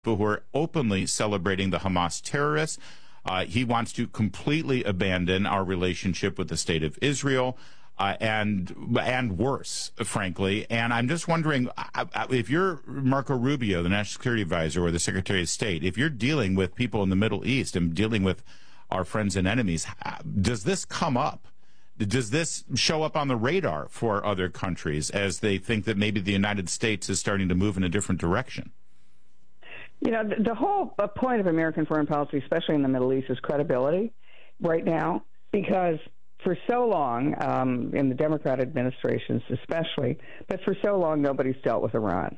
people who are openly celebrating the Hamas terrorists. He wants to completely abandon our relationship with the state of Israel, and worse, frankly. And I'm just wondering, if you're Marco Rubio, the National Security Advisor, or the Secretary of State, if you're dealing with people in the Middle East and dealing with our friends and enemies, does this come up? Does this show up on the radar for other countries as they think that maybe the United States is starting to move in a different direction? You know, the whole point of American foreign policy, especially in the Middle East, is credibility right now, because for so long, in the Democrat administrations especially, but for so long nobody's dealt with Iran.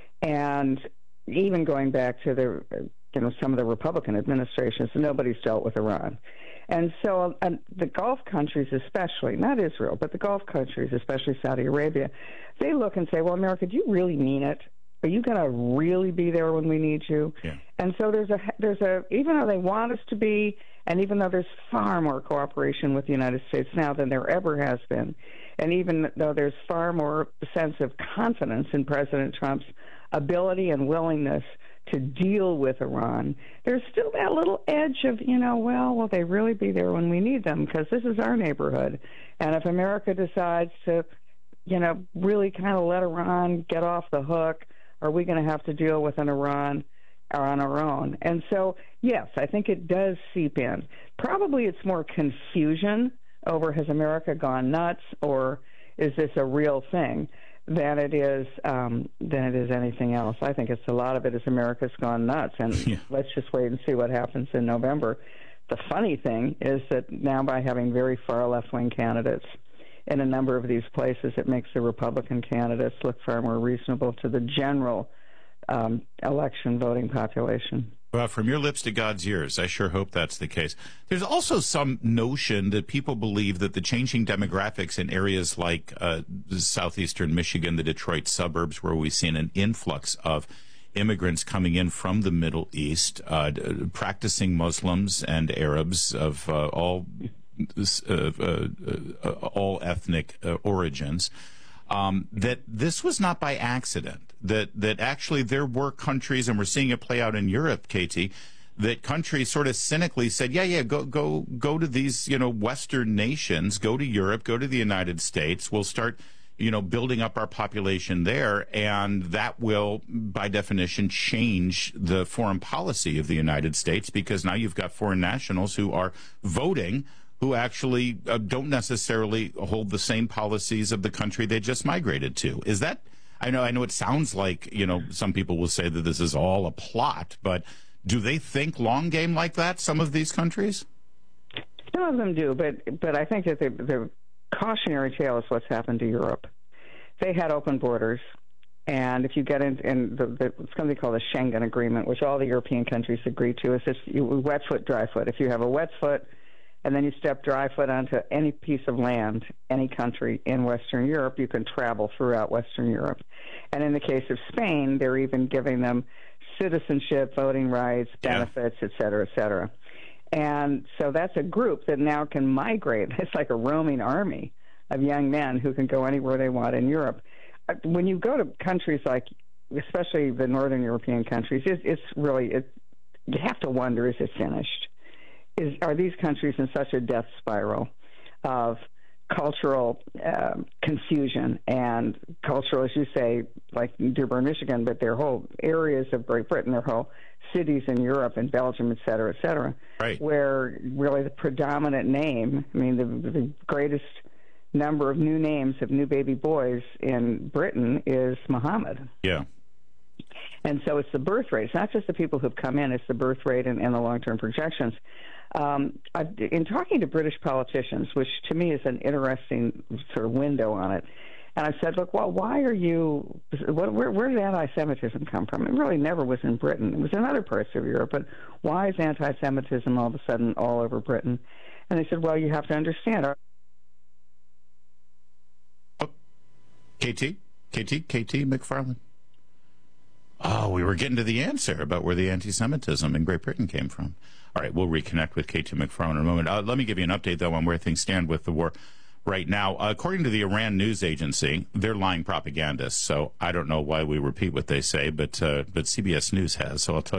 And even going back to some of the Republican administrations, nobody's dealt with Iran. And so the Gulf countries especially, not Israel, but the Gulf countries, especially Saudi Arabia, they look and say, well, America, do you really mean it? Are you going to really be there when we need you? Yeah. And so there's a even though they want us to be, and even though there's far more cooperation with the United States now than there ever has been, and even though there's far more sense of confidence in President Trump's ability and willingness to deal with Iran, there's still that little edge of, well, will they really be there when we need them? Because this is our neighborhood. And if America decides to, really kind of let Iran get off the hook, are we going to have to deal with an Iran on our own? And so, yes, I think it does seep in. Probably it's more confusion over, has America gone nuts, or is this a real thing, than it is anything else. I think a lot of it is America's gone nuts, and let's just wait and see what happens in November. The funny thing is that now, by having very far left-wing candidates in a number of these places, it makes the Republican candidates look far more reasonable to the general election voting population. Well, from your lips to God's ears, I sure hope that's the case. There's also some notion that people believe that the changing demographics in areas like southeastern Michigan, the Detroit suburbs, where we've seen an influx of immigrants coming in from the Middle East, practicing Muslims and Arabs of all ethnic origins, that this was not by accident, that actually there were countries, and we're seeing it play out in Europe, Katie, that countries sort of cynically said, go to these, Western nations, go to Europe, go to the United States, we'll start, building up our population there, and that will, by definition, change the foreign policy of the United States, because now you've got foreign nationals who are voting who actually don't necessarily hold the same policies of the country they just migrated to. Is that, I know it sounds like, some people will say that this is all a plot, but do they think long game like that, some of these countries? Some of them do, but I think that the cautionary tale is what's happened to Europe. They had open borders, and if you get in it's something called the Schengen Agreement, which all the European countries agree to, is this wet foot, dry foot. If you have a wet foot, and then you step dry foot onto any piece of land, any country in Western Europe, you can travel throughout Western Europe. And in the case of Spain, they're even giving them citizenship, voting rights, benefits, et cetera, et cetera. And so that's a group that now can migrate. It's like a roaming army of young men who can go anywhere they want in Europe. When you go to countries like, especially the Northern European countries, it's really, you have to wonder, is it finished? Are these countries in such a death spiral of cultural confusion and cultural, as you say, like Dearborn, Michigan, but their whole areas of Great Britain, their whole cities in Europe and Belgium, et cetera, right, where really the predominant name, the greatest number of new names of new baby boys in Britain is Muhammad. Yeah. And so it's the birth rate. It's not just the people who've come in, it's the birth rate and the long-term projections. In talking to British politicians, which to me is an interesting sort of window on it, and I said, look, well, why are you, where did anti-Semitism come from? It really never was in Britain. It was in other parts of Europe, but why is anti-Semitism all of a sudden all over Britain? And they said, well, you have to understand. KT McFarland. Oh, we were getting to the answer about where the anti-Semitism in Great Britain came from. All right, we'll reconnect with KT McFarland in a moment. Let me give you an update, though, on where things stand with the war. right now. According to the Iran news agency, they're lying propagandists. So I don't know why we repeat what they say, but CBS News has. So I'll tell